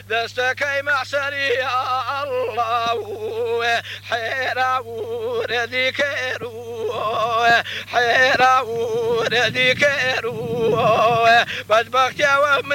دستكي معسري يا الله حيرة وردي كيرو حيرة وردي كيرو بدبخت يا